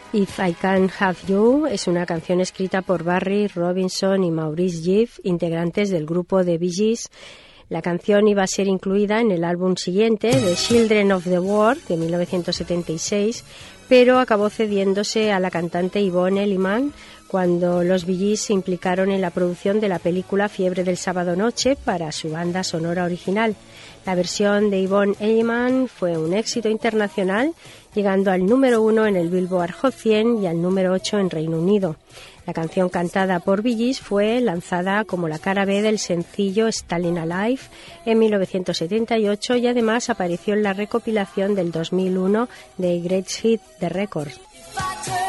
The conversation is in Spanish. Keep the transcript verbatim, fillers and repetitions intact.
If I Can't Have You es una canción escrita por Barry Robinson y Maurice Gibb, integrantes del grupo The Bee Gees. La canción iba a ser incluida en el álbum siguiente, The Children of the World, de mil novecientos setenta y seis, pero acabó cediéndose a la cantante Yvonne Elliman cuando los Bee Gees se implicaron en la producción de la película Fiebre del Sábado Noche para su banda sonora original. La versión de Yvonne Elliman fue un éxito internacional, llegando al número uno en el Billboard Hot cien y al número ocho en Reino Unido. La canción cantada por Bee Gees fue lanzada como la cara B del sencillo Stalin' Alive en mil novecientos setenta y ocho y además apareció en la recopilación del dos mil uno de Greatest Hits de Records.